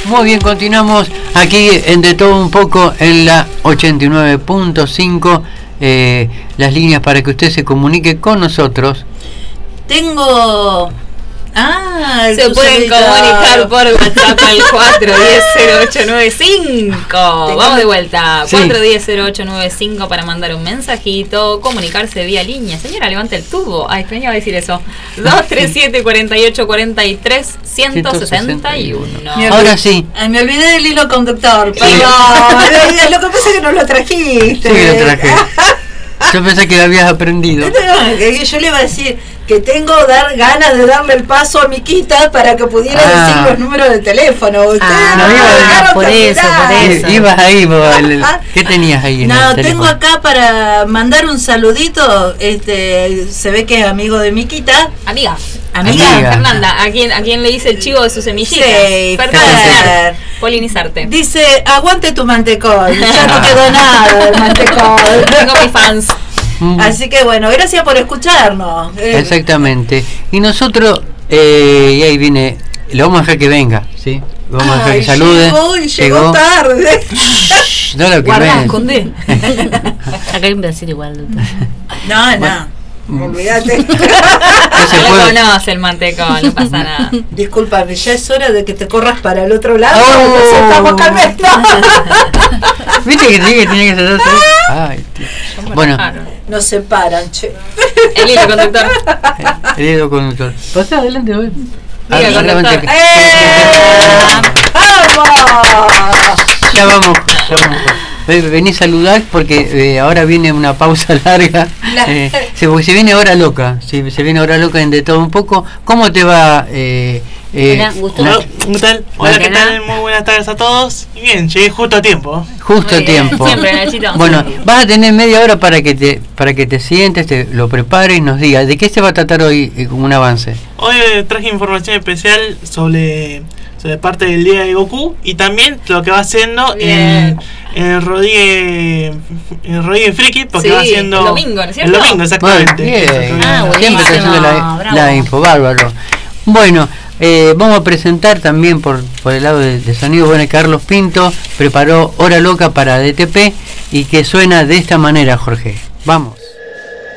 Muy bien, continuamos aquí en De Todo Un Poco en la 89.5. Las líneas para que usted se comunique con nosotros. Tengo... se pueden comunicar por WhatsApp al 410-0895. Vamos de vuelta. Sí. 410-0895 para mandar un mensajito, comunicarse vía línea. Señora, levante el tubo. Extrañaba decir eso. 237-4843-161. Ahora sí. Me olvidé del hilo conductor. Sí. Pero lo que pasa es que no lo trajiste. Sí que lo traje. Yo pensé que lo habías aprendido. Yo le iba a decir que tengo ganas de darle el paso a Miquita para que pudiera decir los números de teléfono. Por eso. Ibas ahí, ¿qué tenías ahí? No, tengo acá para mandar un saludito. Se ve que es amigo de Miquita. Amiga. Fernanda, ¿a quién le dice el chivo de sus semillitas? Sí, Fernanda, polinizarte. Dice, aguante tu mantecol. Ya no quedó nada del mantecol. Tengo mis fans. Así que bueno, gracias por escucharnos. Exactamente. Y nosotros, y ahí viene, lo vamos a dejar que venga, ¿sí? Lo vamos a dejar que salude. Llegó tarde. No lo que Guarda, ven. escondé. Acá hay un pedacito igual. No. Olvídate. No conoce el mantecol, no pasa nada. Discúlpame, ya es hora de que te corras para el otro lado. Oh. Nos estamos calmando. ¿Viste que tenía que ser así? Ay, tío. Bueno, Nos separan, che. El hilo conductor. el hilo conductor. Pasá adelante, voy. Conductor. Ya vamos. Vení a saludar porque ahora viene una pausa larga. Porque se viene hora loca. Se viene hora loca en De Todo Un Poco. ¿Cómo te va? Hola, gusto. ¿Qué tal? Hola, ¿qué tal? Muy buenas tardes a todos. Y bien, llegué justo a tiempo. Justo a tiempo. Siempre, Nachito. Bueno, vas a tener media hora para que te sientes, te lo prepares y nos digas de qué se va a tratar hoy como un avance. Hoy traje información especial sobre parte del día de Goku y también lo que va haciendo en el Rodríguez Friki, porque Sí, va haciendo el domingo, ¿no es cierto? el domingo, exactamente. Bien. buenísimo. Siempre te haciendo la info, bárbaro. Bueno, vamos a presentar también por el lado de sonido. Bueno, Carlos Pinto preparó Hora Loca para DTP y que suena de esta manera, Jorge. Vamos.